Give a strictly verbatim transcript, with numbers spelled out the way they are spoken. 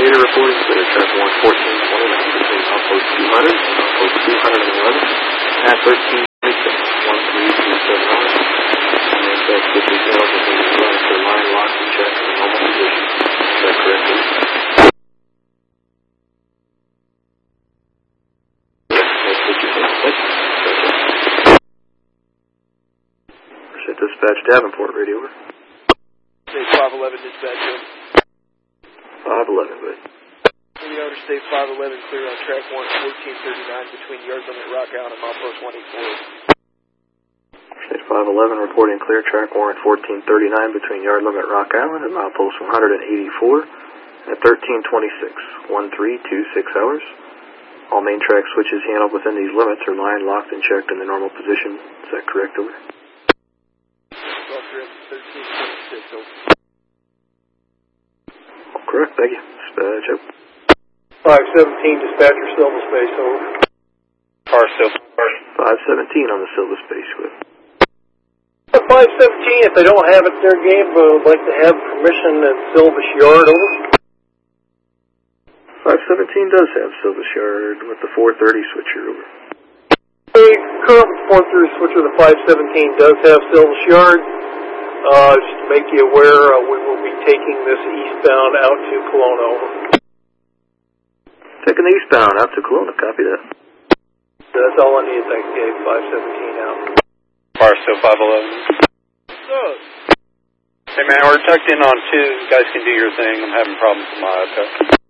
Data reporting clear, track one fourteen twenty-nine between outpost two hundred and outpost two eleven at thirteen twenty-six, one three two seven nine. And that switch is held within the limits of line locked and checked in normal position. Is that correct? Dispatch Davenport, radio over. State five eleven, dispatch over. five eleven, good. Radio over, State five eleven, clear on track one fourteen thirty-nine between yard limit Rock Island and milepost one eighty-four. State five eleven reporting clear, track one fourteen thirty-nine between yard limit Rock Island and milepost one eighty-four at thirteen twenty-six, one three two six hours. All main track switches handled within these limits are line locked and checked in the normal position. Is that correct, over? thirteen twenty-six, over. All correct, thank you. Dispatch up. five seventeen, dispatcher, Silva Space, over. Car Silva. five seventeen on the Silva Space, good. five seventeen, if they don't have it in their game, but would like to have permission at Silva's Yard, over. five seventeen does have Silva's Yard with the four thirty switcher, over. The current four thirty switcher, the five seventeen, does have Silva's Yard. Uh, just to make you aware, uh, we will be taking this eastbound out to Kelowna, over. Taking the eastbound out to Kelowna, copy that. That's all I need, thanks, Gabe, five seventeen out. Car still five eleven. So, hey man, we're tucked in on two. You guys can do your thing. I'm having problems with my iPad.